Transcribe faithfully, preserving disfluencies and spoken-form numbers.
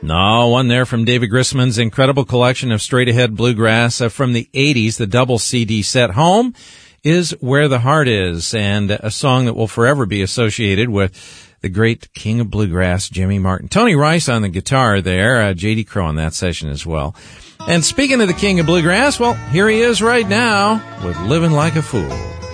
No, one there from David Grisman's incredible collection of straight-ahead bluegrass uh, from the eighties, the double C D set. Home is Where the Heart Is, and a song that will forever be associated with the great king of bluegrass, Jimmy Martin. Tony Rice on the guitar there, uh, J D Crowe on that session as well. And speaking of the king of bluegrass, well, here he is right now with Living Like a Fool.